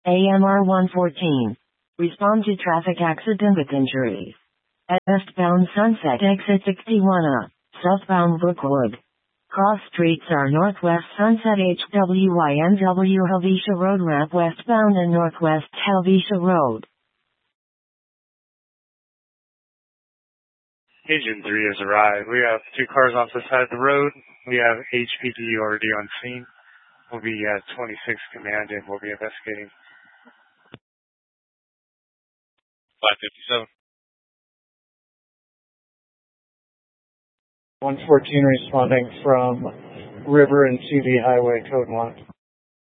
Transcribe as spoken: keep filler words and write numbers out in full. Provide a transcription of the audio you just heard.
A M R one fourteen. Respond to traffic accident with injuries. At westbound Sunset exit sixty-one A, southbound Brookwood. Cross streets are Northwest Sunset H W Y N W Helvetia Road ramp westbound and Northwest Helvetia Road. Agent three has arrived. We have two cars off the side of the road. We have H P D already on scene. We'll be at twenty-six Command and we'll be investigating. five fifty-seven. one fourteen responding from River and C V Highway, code one.